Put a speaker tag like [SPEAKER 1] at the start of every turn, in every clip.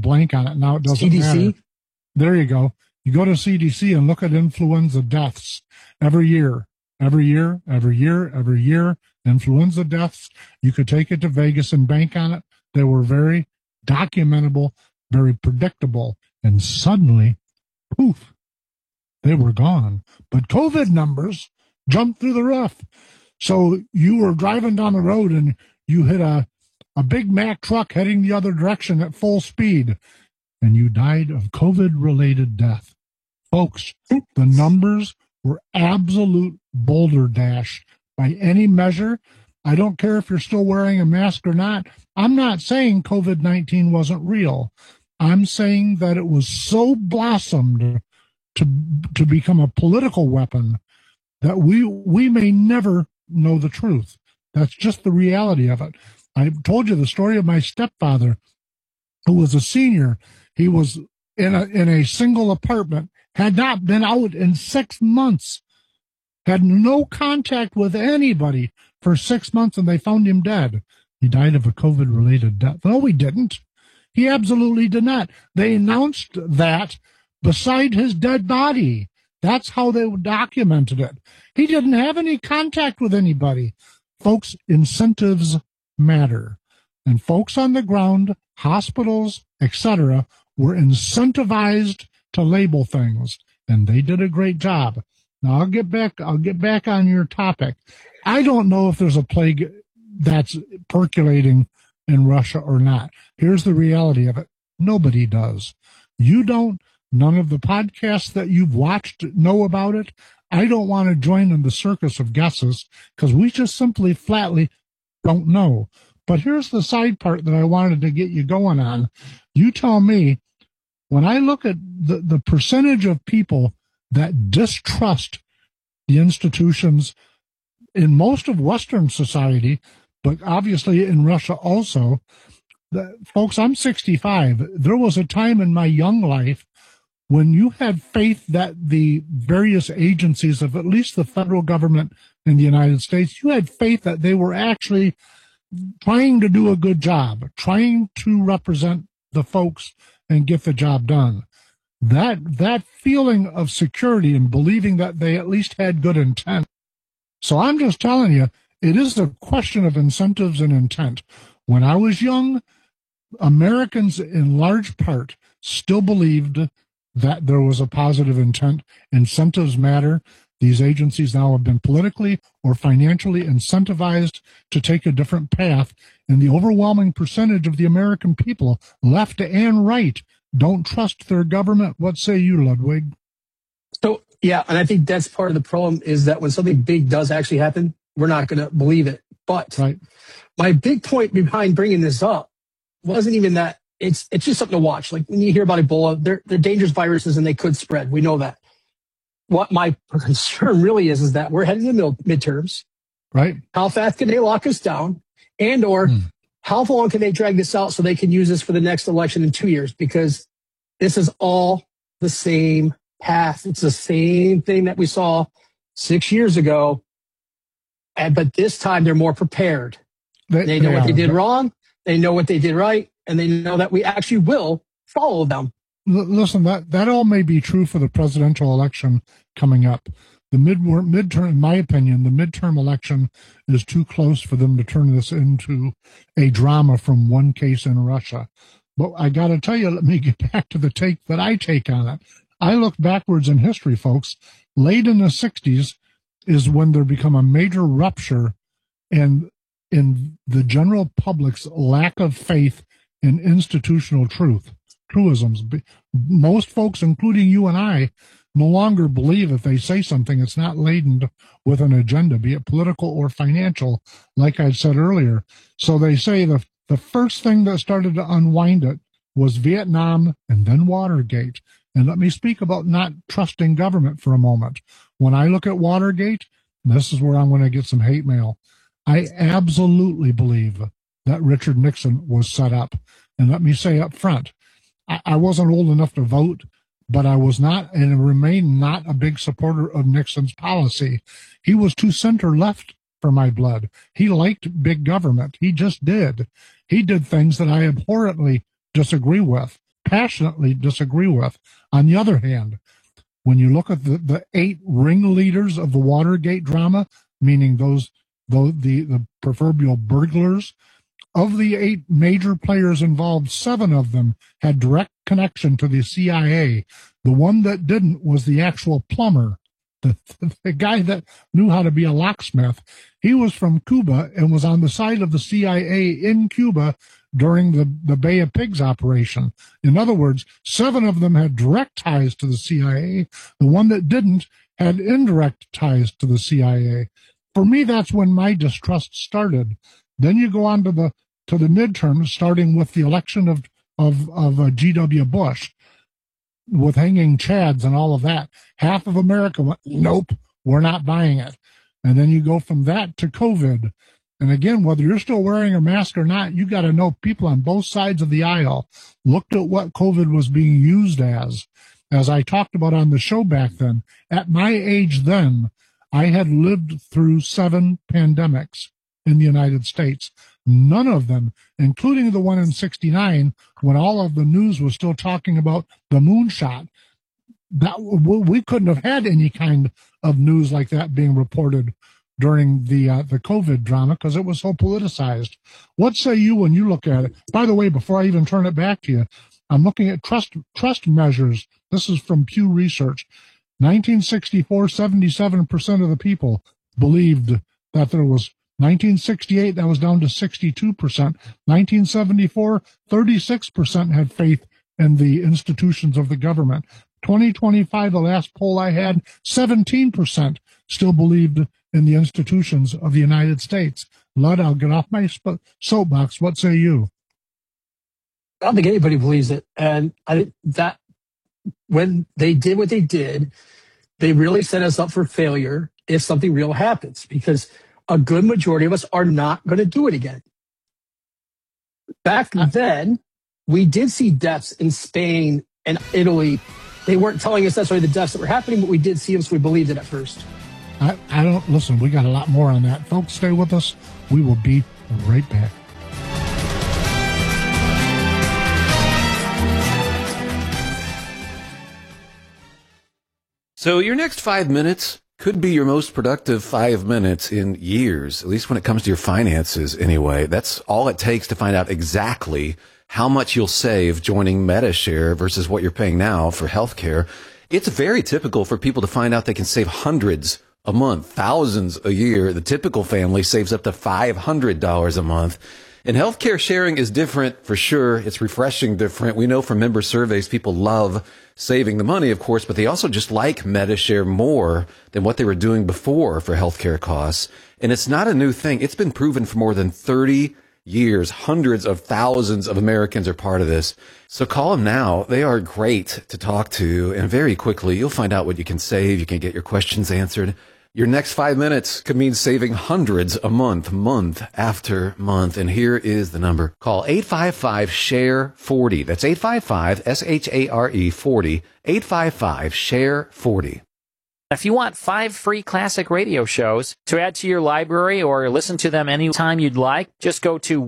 [SPEAKER 1] blank on it. Now it doesn't matter. There you go. You go to CDC and look at influenza deaths every year, influenza deaths. You could take it to Vegas and bank on it. They were very documentable, very predictable. And suddenly, poof, they were gone. But COVID numbers jumped through the roof. So you were driving down the road and you hit a Big Mac truck heading the other direction at full speed, and you died of COVID-related death. Folks, the numbers were absolute boulder dash by any measure. I don't care if you're still wearing a mask or not. I'm not saying COVID-19 wasn't real. I'm saying that it was so blossomed to become a political weapon that we may never know the truth. That's just the reality of it. I told you the story of my stepfather, who was a senior. He was in a single apartment, had not been out in 6 months, had no contact with anybody for 6 months, and they found him dead. He died of a COVID-related death. No, he didn't. He absolutely did not. They announced that beside his dead body. That's how they documented it. He didn't have any contact with anybody. Folks, incentives matter. And folks on the ground, hospitals, etc., were incentivized to label things, and they did a great job. Now I'll get back on your topic. I don't know if there's a plague that's percolating in Russia or not. Here's the reality of it. Nobody does. You don't. None of the podcasts that you've watched know about it. I don't want to join in the circus of guesses because we just simply flatly don't know. But here's the side part that I wanted to get you going on. You tell me, when I look at the percentage of people that distrust the institutions in most of Western society, but obviously in Russia also, folks, I'm 65. There was a time in my young life when you had faith that the various agencies of at least the federal government in the United States, you had faith that they were actually trying to do a good job, trying to represent the folks and get the job done. That feeling of security and believing that they at least had good intent. So I'm just telling you, it is a question of incentives and intent. When I was young, Americans in large part still believed that there was a positive intent. Incentives matter. These agencies now have been politically or financially incentivized to take a different path. And the overwhelming percentage of the American people, left and right, don't trust their government. What say you, Ludwig?
[SPEAKER 2] So, yeah, and I think that's part of the problem is that when something big does actually happen, we're not going to believe it. But right. My big point behind bringing this up wasn't even that. It's just something to watch. Like when you hear about Ebola, they're dangerous viruses and they could spread. We know that. What my concern really is that we're heading to midterms.
[SPEAKER 1] Right.
[SPEAKER 2] How fast can they lock us down? And or how long can they drag this out so they can use this for the next election in 2 years? Because this is all the same path. It's the same thing that we saw 6 years ago. But this time they're more prepared. They know what they did wrong. They know what they did right. And they know that we actually will follow them.
[SPEAKER 1] Listen, that all may be true for the presidential election coming up. The midterm, in my opinion, the midterm election is too close for them to turn this into a drama from one case in Russia. But I got to tell you, let me get back to the take that I take on it. I look backwards in history, folks. Late in the 60s is when there become a major rupture in the general public's lack of faith in institutional truisms. Most folks, including you and I, no longer believe if they say something, it's not laden with an agenda, be it political or financial, like I said earlier. So they say the first thing that started to unwind it was Vietnam and then Watergate. And let me speak about not trusting government for a moment. When I look at Watergate, this is where I'm going to get some hate mail. I absolutely believe that Richard Nixon was set up. And let me say up front, I wasn't old enough to vote, but I was not and remain not a big supporter of Nixon's policy. He was too center left for my blood. He liked big government. He just did. He did things that I abhorrently disagree with. passionately disagree with. On the other hand, when you look at the 8 ringleaders of the Watergate drama, meaning the proverbial burglars, of the 8 major players involved, 7 of them had direct connection to the CIA. The one that didn't was the actual plumber, the guy that knew how to be a locksmith. He was from Cuba and was on the side of the CIA in Cuba during the Bay of Pigs operation. In other words, 7 of them had direct ties to the CIA. The one that didn't had indirect ties to the CIA. For me, that's when my distrust started. Then you go on to the midterms, starting with the election of G.W. Bush, with hanging chads and all of that. Half of America went, nope, we're not buying it. And then you go from that to COVID. And again, whether you're still wearing a mask or not, you got to know people on both sides of the aisle looked at what COVID was being used as I talked about on the show back then. At my age then, I had lived through 7 pandemics in the United States. None of them, including the one in '69, when all of the news was still talking about the moonshot, that we couldn't have had any kind of news like that being reported during the COVID drama, because it was so politicized. What say you when you look at it? By the way, before I even turn it back to you, I'm looking at trust measures. This is from Pew Research. 1964, 77% of the people believed that there was. 1968, that was down to 62%. 1974, 36% had faith in the institutions of the government. 2025, the last poll I had, 17% still believed in the institutions of the United States. Lud, I'll get off my soapbox. What say you?
[SPEAKER 2] I don't think anybody believes it. And I think that when they did what they did, they really set us up for failure if something real happens, because a good majority of us are not going to do it again. Back then, we did see deaths in Spain and Italy. They weren't telling us necessarily the deaths that were happening, but we did see them, so we believed it at first.
[SPEAKER 1] I don't listen. We got a lot more on that. Folks, stay with us. We will be right back.
[SPEAKER 3] So your next 5 minutes could be your most productive 5 minutes in years, at least when it comes to your finances anyway. That's all it takes to find out exactly how much you'll save joining Medi-Share versus what you're paying now for healthcare. It's very typical for people to find out they can save hundreds a month, thousands a year. The typical family saves up to $500 a month. And healthcare sharing is different for sure. It's refreshing different. We know from member surveys, people love saving the money, of course, but they also just like Medi-Share more than what they were doing before for healthcare costs. And it's not a new thing. It's been proven for more than 30 years. Hundreds of thousands of Americans are part of this. So call them now. They are great to talk to. And very quickly, you'll find out what you can save. You can get your questions answered. Your next 5 minutes could mean saving hundreds a month, month after month. And here is the number. Call 855-SHARE-40. That's 855-SHARE 40. 855-SHARE-40.
[SPEAKER 4] If you want 5 free classic radio shows to add to your library or listen to them anytime you'd like, just go to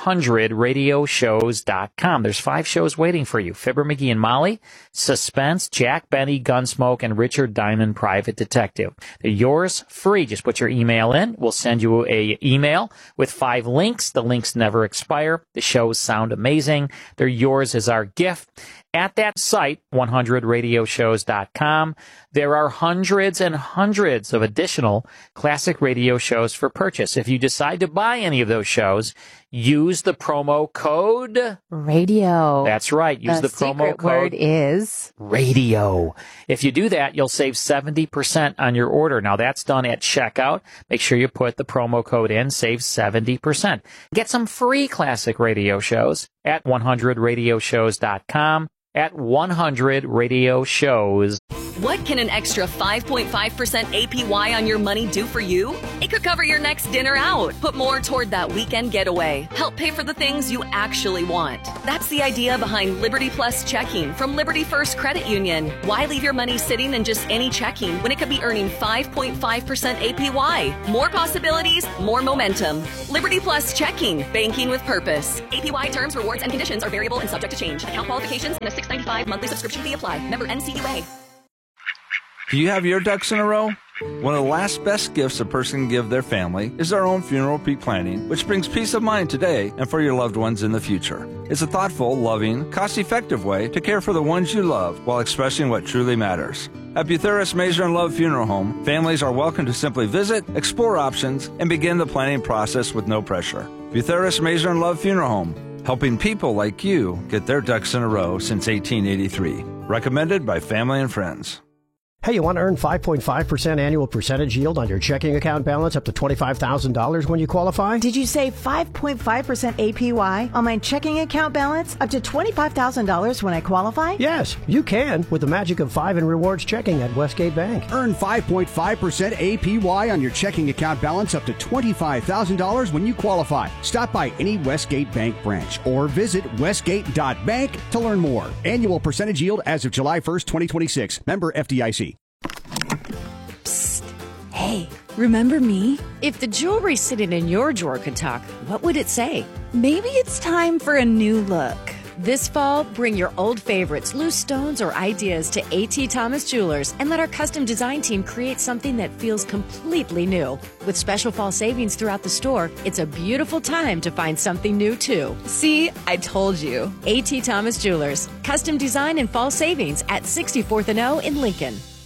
[SPEAKER 4] 100radioshows.com. There's 5 shows waiting for you. Fibber McGee and Molly, Suspense, Jack Benny, Gunsmoke, and Richard Diamond, Private Detective. They're yours free. Just put your email in. We'll send you a email with 5 links. The links never expire. The shows sound amazing. They're yours as our gift. At that site, 100radioshows.com, there are hundreds and hundreds of additional classic radio shows for purchase. If you decide to buy any of those shows, use the promo code
[SPEAKER 5] radio.
[SPEAKER 4] That's right. Use the promo code.
[SPEAKER 5] Word is
[SPEAKER 4] radio. If you do that, you'll save 70% on your order. Now that's done at checkout. Make sure you put the promo code in, save 70%. Get some free classic radio shows at 100radioshows.com. At 100 Radio Shows.
[SPEAKER 6] What can an extra 5.5% APY on your money do for you? It could cover your next dinner out, put more toward that weekend getaway, help pay for the things you actually want. That's the idea behind Liberty Plus Checking from Liberty First Credit Union. Why leave your money sitting in just any checking when it could be earning 5.5% APY? More possibilities, more momentum. Liberty Plus Checking, banking with purpose. APY terms, rewards, and conditions are variable and subject to change. Account qualifications and a $6.95 monthly subscription fee apply. Member NCUA.
[SPEAKER 7] Do you have your ducks in a row? One of the last best gifts a person can give their family is their own funeral pre-planning, which brings peace of mind today and for your loved ones in the future. It's a thoughtful, loving, cost-effective way to care for the ones you love while expressing what truly matters. At Butheris Mazur and Love Funeral Home, families are welcome to simply visit, explore options, and begin the planning process with no pressure. Butheris Mazur and Love Funeral Home, helping people like you get their ducks in a row since 1883. Recommended by family and friends.
[SPEAKER 8] Hey, you want to earn 5.5% annual percentage yield on your checking account balance up to $25,000 when you qualify?
[SPEAKER 9] Did you say 5.5% APY on my checking account balance up to $25,000 when I qualify?
[SPEAKER 8] Yes, you can with the magic of 5 in rewards checking at Westgate Bank.
[SPEAKER 10] Earn 5.5% APY on your checking account balance up to $25,000 when you qualify. Stop by any Westgate Bank branch or visit westgate.bank to learn more. Annual percentage yield as of July 1st, 2026. Member FDIC.
[SPEAKER 11] Psst. Hey, remember me? If the jewelry sitting in your drawer could talk, what would it say? Maybe it's time for a new look. This fall, bring your old favorites, loose stones, or ideas to A.T. Thomas Jewelers and let our custom design team create something that feels completely new. With special fall savings throughout the store, it's a beautiful time to find something new, too. See, I told you. A.T. Thomas Jewelers. Custom design and fall savings at 64th and O in Lincoln.